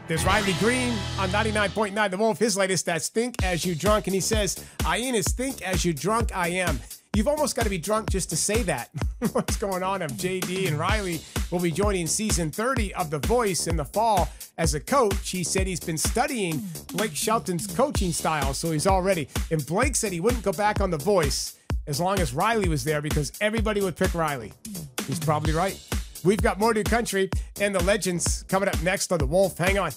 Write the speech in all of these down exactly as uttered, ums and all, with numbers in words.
There's Riley Green on ninety-nine point nine The Wolf. His latest, that's Think As You Drunk. And he says, Ian is Think As You Drunk, I Am. You've almost got to be drunk just to say that. What's going on? I'm J D, and Riley will be joining season thirty of The Voice in the fall as a coach. He said he's been studying Blake Shelton's coaching style, so he's all ready. And Blake said he wouldn't go back on The Voice as long as Riley was there because everybody would pick Riley. He's probably right. We've got more new country and the legends coming up next on The Wolf. Hang on.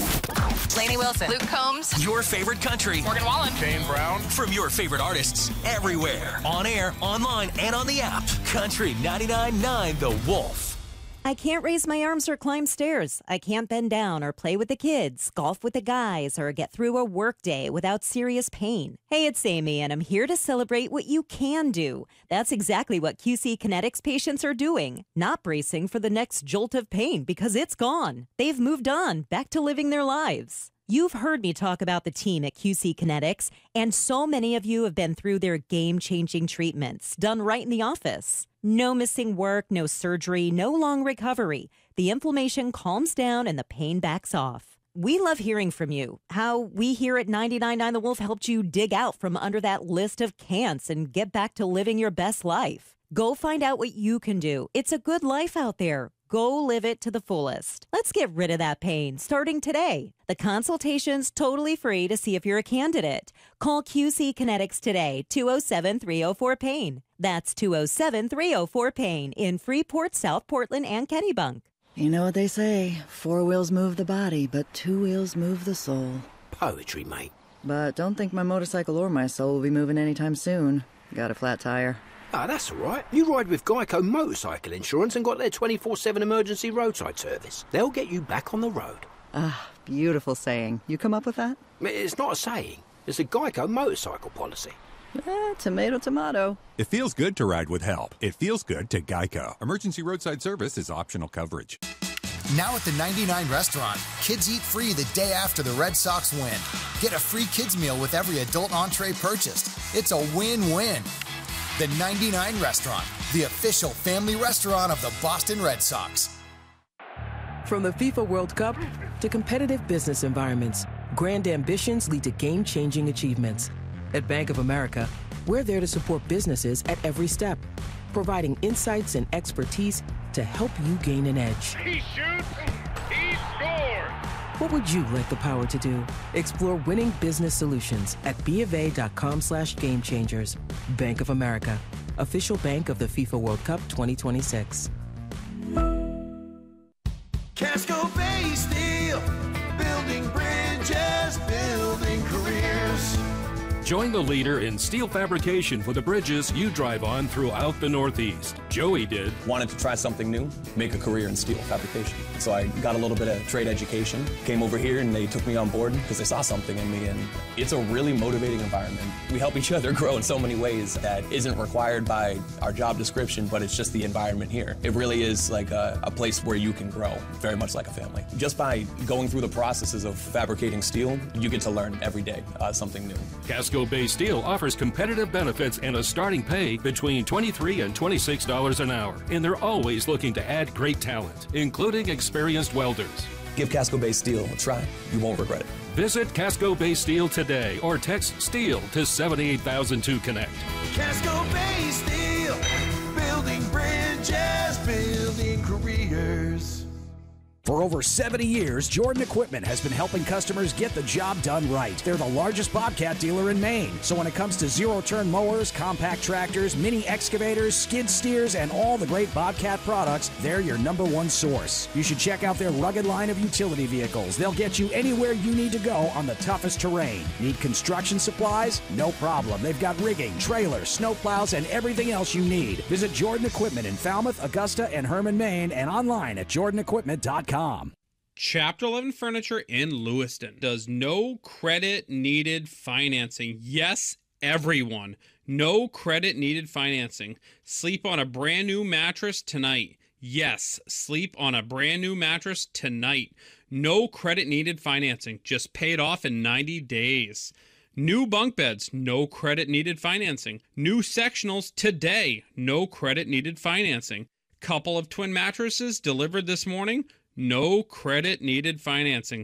Lainey Wilson, Luke Combs, your favorite country, Morgan Wallen, Dane Brown, from your favorite artists, everywhere, on air, online, and on the app. Country ninety-nine point nine The Wolf. I can't raise my arms or climb stairs. I can't bend down or play with the kids, golf with the guys, or get through a workday without serious pain. Hey, it's Amy, and I'm here to celebrate what you can do. That's exactly what Q C Kinetics patients are doing, not bracing for the next jolt of pain because it's gone. They've moved on, back to living their lives. You've heard me talk about the team at Q C Kinetics, and so many of you have been through their game-changing treatments, done right in the office. No missing work, no surgery, no long recovery. The inflammation calms down and the pain backs off. We love hearing from you, how we here at ninety-nine point nine The Wolf helped you dig out from under that list of can'ts and get back to living your best life. Go find out what you can do. It's a good life out there. Go live it to the fullest. Let's get rid of that pain starting today. The consultation's totally free to see if you're a candidate. Call Q C Kinetics today, two oh seven, three oh four, PAIN. That's two oh seven, three oh four, PAIN in Freeport, South Portland, and Kennebunk. You know what they say, four wheels move the body, but two wheels move the soul. Poetry, mate. But don't think my motorcycle or my soul will be moving anytime soon. Got a flat tire. Ah, that's all right. You ride with Geico Motorcycle Insurance and got their twenty-four seven emergency roadside service. They'll get you back on the road. Ah, beautiful saying. You come up with that? It's not a saying. It's a Geico motorcycle policy. Eh, tomato, tomato. It feels good to ride with help. It feels good to Geico. Emergency roadside service is optional coverage. Now at the ninety-nine Restaurant, kids eat free the day after the Red Sox win. Get a free kids meal with every adult entree purchased. It's a win-win. The ninety-nine Restaurant, the official family restaurant of the Boston Red Sox. From the FIFA World Cup to competitive business environments, grand ambitions lead to game-changing achievements. At Bank of America, we're there to support businesses at every step, providing insights and expertise to help you gain an edge. He shoots, he scores! What would you like the power to do? Explore winning business solutions at bofa.com slash game changers. Bank of America, official bank of the FIFA World Cup twenty twenty-six. Casco Bay Steel, building bridges, building careers. Join the leader in steel fabrication for the bridges you drive on throughout the Northeast. Joey did. Wanted to try something new, make a career in steel fabrication. So I got a little bit of trade education, came over here and they took me on board because they saw something in me, and it's a really motivating environment. We help each other grow in so many ways that isn't required by our job description, but it's just the environment here. It really is like a, a place where you can grow, very much like a family. Just by going through the processes of fabricating steel, you get to learn every day uh, something new. Casco Bay Steel offers competitive benefits and a starting pay between twenty-three dollars and twenty-six dollars an hour. And they're always looking to add great talent, including experienced welders. Give Casco Bay Steel a try. You won't regret it. Visit Casco Bay Steel today or text STEEL to seven eight thousand to connect. Casco Bay Steel, building bridges, building careers. For over seventy years, Jordan Equipment has been helping customers get the job done right. They're the largest Bobcat dealer in Maine. So when it comes to zero-turn mowers, compact tractors, mini excavators, skid steers, and all the great Bobcat products, they're your number one source. You should check out their rugged line of utility vehicles. They'll get you anywhere you need to go on the toughest terrain. Need construction supplies? No problem. They've got rigging, trailers, snowplows, and everything else you need. Visit Jordan Equipment in Falmouth, Augusta, and Herman, Maine, and online at jordan equipment dot com. Chapter eleven Furniture in Lewiston does no credit needed financing. Yes, everyone. No credit needed financing. Sleep on a brand new mattress tonight. Yes, sleep on a brand new mattress tonight. No credit needed financing. Just pay it off in ninety days. New bunk beds, no credit needed financing. New sectionals today, no credit needed financing. Couple of twin mattresses delivered this morning. No credit needed financing.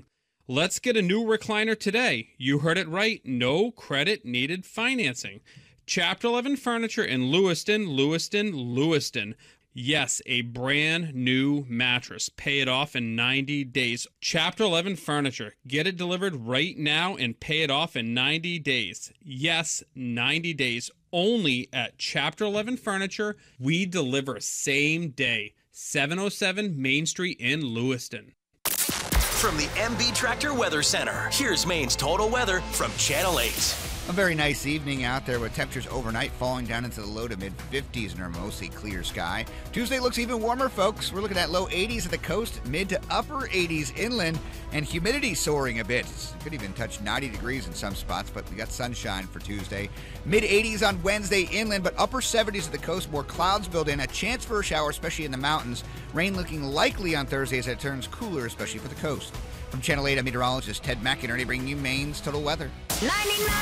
Let's get a new recliner today. You heard it right. No credit needed financing. Chapter eleven Furniture in Lewiston, Lewiston, Lewiston. Yes, a brand new mattress. Pay it off in ninety days. Chapter eleven Furniture. Get it delivered right now and pay it off in ninety days. Yes, ninety days. Only at Chapter eleven Furniture. We deliver same day. seven oh seven Main Street in Lewiston. From the M B Tractor Weather Center, here's Maine's total weather from Channel eight. A very nice evening out there with temperatures overnight falling down into the low to mid fifties in our mostly clear sky. Tuesday looks even warmer, folks. We're looking at low eighties at the coast, mid to upper eighties inland, and humidity soaring a bit. Could even touch ninety degrees in some spots, but we got sunshine for Tuesday. Mid eighties on Wednesday inland, but upper seventies at the coast. More clouds build in. A chance for a shower, especially in the mountains. Rain looking likely on Thursday as it turns cooler, especially for the coast. From Channel eight, I'm meteorologist Ted McInerney bringing you Maine's total weather. ninety-nine